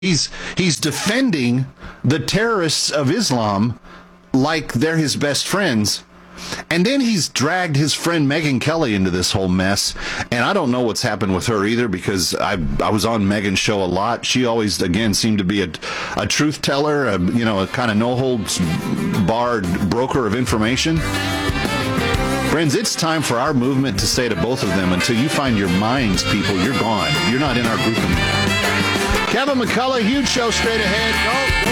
He's defending the terrorists of Islam like they're his best friends. And then he's dragged his friend Megyn Kelly into this whole mess. And I don't know what's happened with her either, because I was on Megyn's show a lot. She always, again, seemed to be a truth teller, a kind of no-holds-barred broker of information. Friends, it's time for our movement to say to both of them, until you find your minds, people, you're gone. You're not in our group anymore. Kevin McCullough, huge show straight ahead. Go